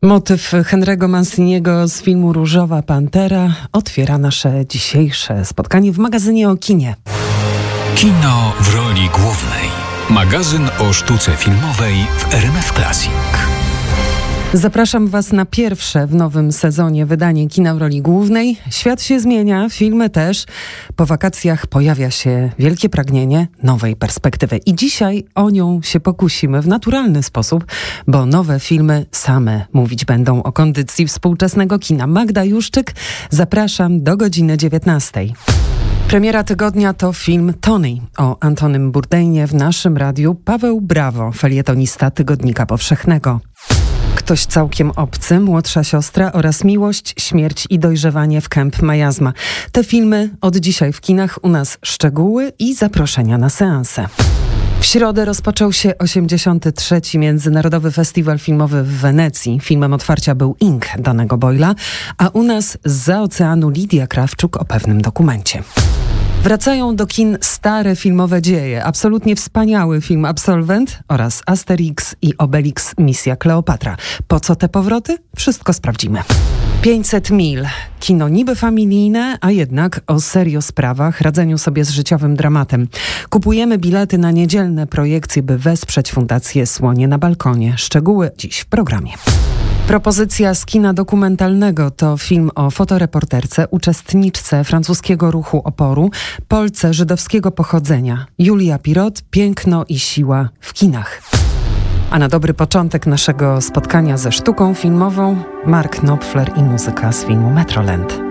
Motyw Henry'ego Manciniego z filmu Różowa Pantera otwiera nasze dzisiejsze spotkanie w magazynie o kinie. Kino w roli głównej. Magazyn o sztuce filmowej w RMF Classic. Zapraszam Was na pierwsze w nowym sezonie wydanie Kina w roli głównej. Świat się zmienia, filmy też. Po wakacjach pojawia się wielkie pragnienie nowej perspektywy. I dzisiaj o nią się pokusimy w naturalny sposób, bo nowe filmy same mówić będą o kondycji współczesnego kina. Magda Juszczyk, zapraszam do godziny 19:00. Premiera tygodnia to film Tony o Antonym Bourdainie. W naszym radiu Paweł Brawo, felietonista Tygodnika Powszechnego. Ktoś całkiem obcy, Młodsza siostra oraz Miłość, śmierć i dojrzewanie w Camp Miasma. Te filmy od dzisiaj w kinach, u nas szczegóły i zaproszenia na seanse. W środę rozpoczął się 83. Międzynarodowy Festiwal Filmowy w Wenecji. Filmem otwarcia był Ink Danego Boyla, a u nas zza oceanu Lidia Krawczuk o pewnym dokumencie. Wracają do kin stare filmowe dzieje. Absolutnie wspaniały film Absolwent oraz Asterix i Obelix Misja Kleopatra. Po co te powroty? Wszystko sprawdzimy. 500 mil. Kino niby familijne, a jednak o serio sprawach, radzeniu sobie z życiowym dramatem. Kupujemy bilety na niedzielne projekcje, by wesprzeć Fundację Słonie na Balkonie. Szczegóły dziś w programie. Propozycja z kina dokumentalnego to film o fotoreporterce, uczestniczce francuskiego ruchu oporu, Polce żydowskiego pochodzenia. Julia Pirot, Piękno i siła w kinach. A na dobry początek naszego spotkania ze sztuką filmową Mark Knopfler i muzyka z filmu Metroland.